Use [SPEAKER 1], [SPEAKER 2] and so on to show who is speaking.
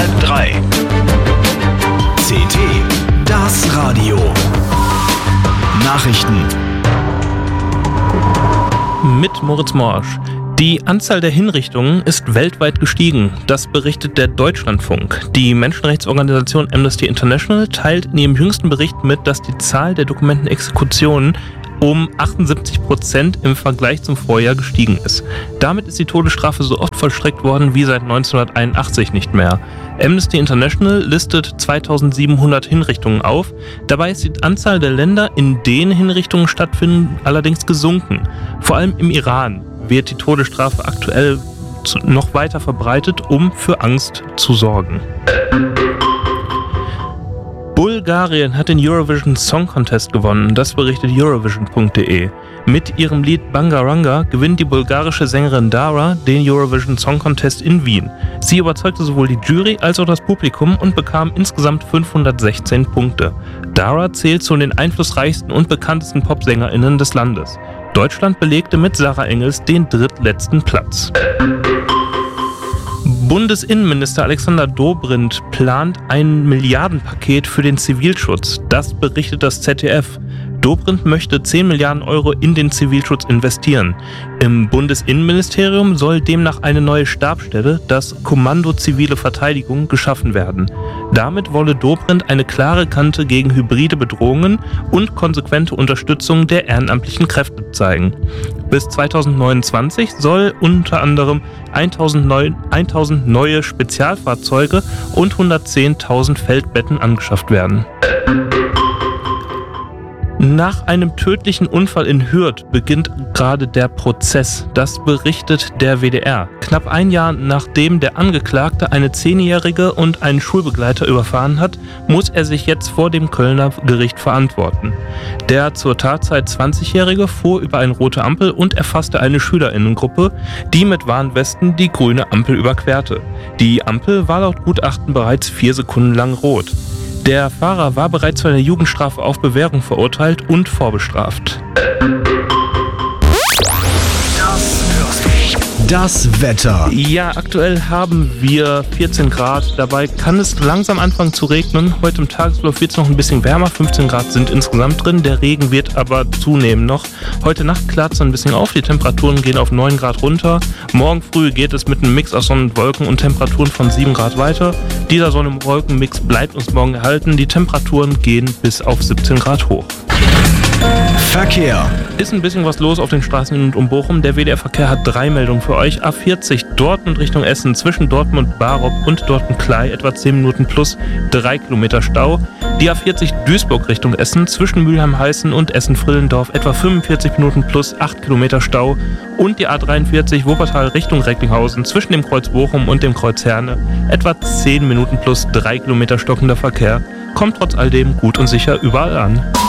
[SPEAKER 1] halb drei. CT, das Radio. Nachrichten.
[SPEAKER 2] Mit Moritz Morsch. Die Anzahl der Hinrichtungen ist weltweit gestiegen. Das berichtet der Deutschlandfunk. Die Menschenrechtsorganisation Amnesty International teilt in ihrem jüngsten Bericht mit, dass die Zahl der dokumentierten Exekutionen um 78% im Vergleich zum Vorjahr gestiegen ist. Damit ist die Todesstrafe so oft vollstreckt worden wie seit 1981 nicht mehr. Amnesty International listet 2700 Hinrichtungen auf. Dabei ist die Anzahl der Länder, in denen Hinrichtungen stattfinden, allerdings gesunken. Vor allem im Iran wird die Todesstrafe aktuell noch weiter verbreitet, um für Angst zu sorgen. Bulgarien hat den Eurovision Song Contest gewonnen, das berichtet Eurovision.de. Mit ihrem Lied Bangaranga gewinnt die bulgarische Sängerin Dara den Eurovision Song Contest in Wien. Sie überzeugte sowohl die Jury als auch das Publikum und bekam insgesamt 516 Punkte. Dara zählt zu den einflussreichsten und bekanntesten PopsängerInnen des Landes. Deutschland belegte mit Sarah Engels den drittletzten Platz. Bundesinnenminister Alexander Dobrindt plant ein Milliardenpaket für den Zivilschutz. Das berichtet das ZDF. Dobrindt möchte 10 Milliarden Euro in den Zivilschutz investieren. Im Bundesinnenministerium soll demnach eine neue Stabsstelle, das Kommando Zivile Verteidigung, geschaffen werden. Damit wolle Dobrindt eine klare Kante gegen hybride Bedrohungen und konsequente Unterstützung der ehrenamtlichen Kräfte zeigen. Bis 2029 soll unter anderem 1000 neue Spezialfahrzeuge und 110.000 Feldbetten angeschafft werden. Nach einem tödlichen Unfall in Hürth beginnt gerade der Prozess. Das berichtet der WDR. Knapp ein Jahr nachdem der Angeklagte eine 10-Jährige und einen Schulbegleiter überfahren hat, muss er sich jetzt vor dem Kölner Gericht verantworten. Der zur Tatzeit 20-Jährige fuhr über eine rote Ampel und erfasste eine SchülerInnengruppe, die mit Warnwesten die grüne Ampel überquerte. Die Ampel war laut Gutachten bereits 4 Sekunden lang rot. Der Fahrer war bereits zu einer Jugendstrafe auf Bewährung verurteilt und vorbestraft.
[SPEAKER 1] Das Wetter.
[SPEAKER 2] Ja, aktuell haben wir 14 Grad. Dabei kann es langsam anfangen zu regnen. Heute im Tagesverlauf wird es noch ein bisschen wärmer. 15 Grad sind insgesamt drin. Der Regen wird aber zunehmen noch. Heute Nacht klart es ein bisschen auf. Die Temperaturen gehen auf 9 Grad runter. Morgen früh geht es mit einem Mix aus Sonne und Wolken und Temperaturen von 7 Grad weiter. Dieser Sonne- und Wolkenmix bleibt uns morgen erhalten. Die Temperaturen gehen bis auf 17 Grad hoch.
[SPEAKER 1] Verkehr.
[SPEAKER 2] Ist ein bisschen was los auf den Straßen in und um Bochum. Der WDR-Verkehr hat 3 Meldungen für euch. A40 Dortmund Richtung Essen zwischen Dortmund-Barock und Dortmund-Klei etwa 10 Minuten plus 3 Kilometer Stau. Die A40 Duisburg Richtung Essen zwischen Mülheim-Heißen und Essen-Frillendorf etwa 45 Minuten plus 8 Kilometer Stau. Und die A43 Wuppertal Richtung Recklinghausen zwischen dem Kreuz Bochum und dem Kreuz Herne etwa 10 Minuten plus 3 Kilometer stockender Verkehr. Kommt trotz all dem gut und sicher überall an.